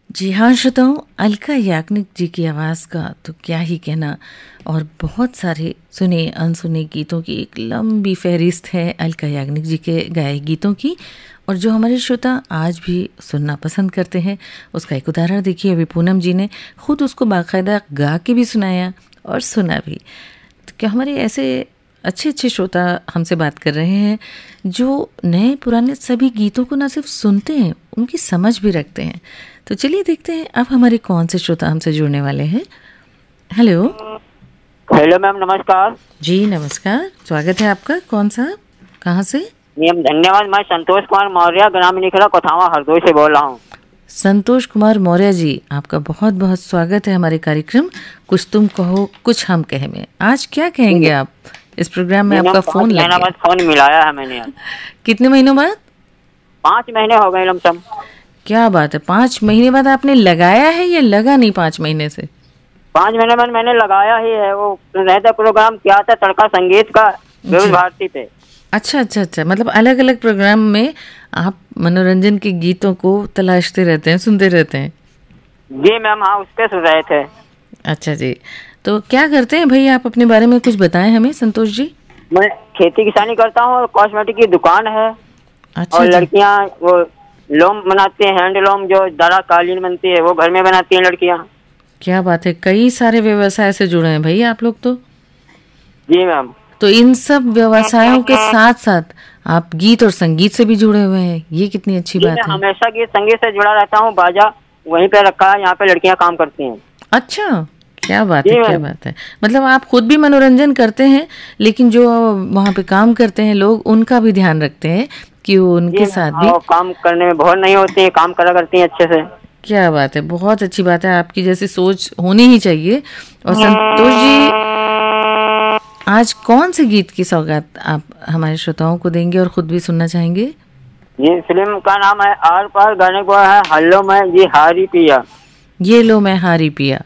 जी हाँ श्रोताओं, अलका याग्निक जी की आवाज़ का तो क्या ही कहना। और बहुत सारे सुने अनसुने गीतों की एक लंबी फहरिस्त है अलका याग्निक जी के गाए गीतों की, और जो हमारे श्रोता आज भी सुनना पसंद करते हैं उसका एक उदाहरण देखिए। अभी पूनम जी ने खुद उसको बाकायदा गा के भी सुनाया और सुना भी। तो क्या हमारे ऐसे अच्छे अच्छे श्रोता हमसे बात कर रहे हैं जो नए पुराने सभी गीतों को ना सिर्फ सुनते हैं, उनकी समझ भी रखते हैं। तो चलिए देखते हैं अब हमारे कौन से श्रोता हमसे जुड़ने वाले हैं। हेलो। हेलो मैम, नमस्कार। जी नमस्कार, स्वागत है आपका। कौन सा, कहाँ से? मैम धन्यवाद। मैं संतोष कुमार मौर्य ग्राम निखरा कोथावा हरदोई से बोल रहा हूँ। संतोष कुमार मौर्य जी, आपका बहुत बहुत स्वागत है हमारे कार्यक्रम कुछ तुम कहो कुछ हम कहे में। आज क्या कहेंगे आप? इस प्रोग्राम में आपका फोन लग गया। फोन मिलाया है मैंने। कितने महीनों बाद? 5 महीने हो गए लमसम। क्या बात है, 5 महीने बाद आपने लगाया है या लगा नहीं 5 महीने से? 5 महीने बाद मैंने लगाया ही है। वो रहता प्रोग्राम क्या था, तड़का संगीत का, विविध भारती पे। अच्छा अच्छा अच्छा, मतलब अलग अलग प्रोग्राम में आप मनोरंजन के गीतों को तलाशते रहते हैं, सुनते रहते हैं? जी मैम, हाँ, उस पे सुन रहे थे। अच्छा जी, तो क्या करते हैं भाई आप? अपने बारे में कुछ बताएं हमें संतोष जी। मैं खेती किसानी करता हूँ और कॉस्मेटिक की दुकान है। अच्छा। और लड़कियाँ वो लोम बनाती हैं, हैंडलूम, जो दरा कालीन बनती है वो घर में बनाती हैं लड़कियाँ। क्या बात है, कई सारे व्यवसाय से जुड़े हैं भाई आप लोग तो। जी मैम। तो इन सब व्यवसायों के साथ साथ आप गीत और संगीत से भी जुड़े हुए हैं, ये कितनी अच्छी बात है। हमेशा गीत संगीत से जुड़ा रहता हूँ। बाजा वहीं पे रखा है, यहाँ पे लड़कियाँ काम करती हैं। अच्छा, क्या बात है, क्या बात है। मतलब आप खुद भी मनोरंजन करते हैं, लेकिन जो वहाँ पे काम करते हैं लोग, उनका भी ध्यान रखते हैं कि वो उनके साथ भी काम करने में बहुत नहीं होती है, काम करा करती हैं अच्छे से। क्या बात है, बहुत अच्छी बात है। आपकी जैसी सोच होनी ही चाहिए। और संतोष जी, आज कौन से गीत की सौगात आप हमारे श्रोताओं को देंगे और खुद भी सुनना चाहेंगे? ये फिल्म का नाम है आर पार, गाने को है हल्लो मैं ये हारी पिया। ये लो मैं हारी पिया।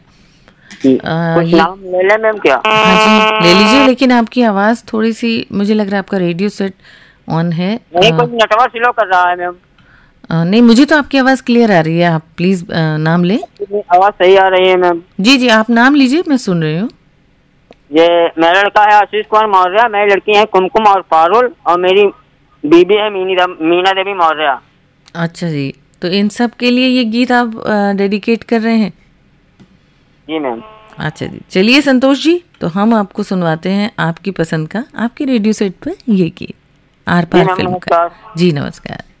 कुछ नाम ले ले मैम क्या? हाँ जी ले लीजिए, लेकिन आपकी आवाज थोड़ी सी, मुझे लग रहा है आपका रेडियो सेट ऑन है। नहीं, कुछ नेटवर्क स्लो कर रहा है मैम। नहीं, मुझे तो आपकी आवाज क्लियर आ रही है। आप प्लीज नाम लें। आवाज सही आ रही है मैम। जी जी, आप नाम लीजिए, मैं सुन रही हूँ। ये मेरा लड़का है आशीष कुमार मौर्य, मेरी लड़की है कुमकुम और पारुल, और मेरी बीबी है मीना देवी मौर्य। अच्छा जी, तो इन सब के लिए ये गीत आप डेडिकेट कर रहे हैं? जी मैम। अच्छा जी, चलिए संतोष जी, तो हम आपको सुनवाते हैं आपकी पसंद का, आपके रेडियो सेट पर ये गीत आर पार फिल्म का। जी नमस्कार।